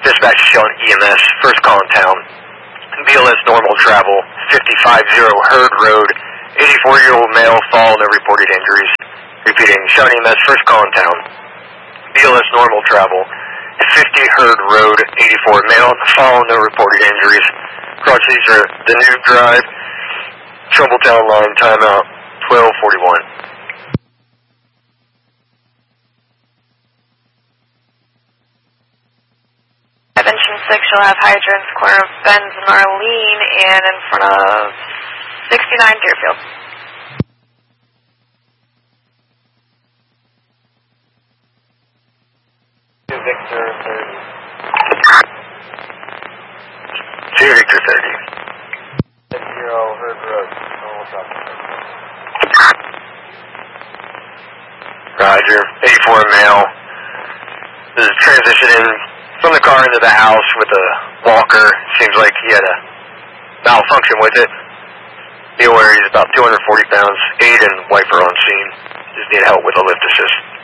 Dispatch is showing EMS, first call in town. BLS normal travel, 550 Hurd Road, 84-year-old male, fall, no reported injuries. Repeating, showing EMS, first call in town. BLS normal travel, 50 Hurd Road, 84 male, fall, no reported injuries. Cross Caesar, the new drive, Trumbulltown line, timeout, 12:41. Engine 6 shall have hydrants, corner of Benz and Arlene, and in front of 69 Deerfield. Victor 30. 2 Victor 30. 0 Hurd Road. Roger. 84 male. This is transitioning from the car into the house with a walker. Seems like he had a malfunction with it. Be aware he's about 240 pounds. Aid and wiper on scene. Just need help with a lift assist.